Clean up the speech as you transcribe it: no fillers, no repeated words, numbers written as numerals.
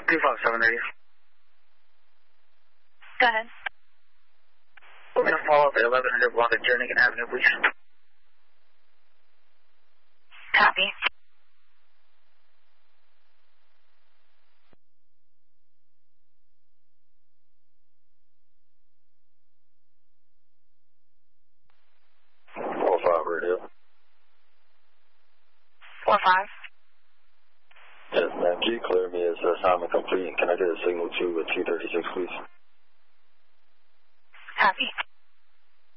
257 radio. Go ahead. We're going to follow up at 1100 block of Jernigan Avenue, please. Copy. Radio. 45. Yes, ma'am. Can you clear me as assignment complete? And can I get a signal to 236, please? Copy.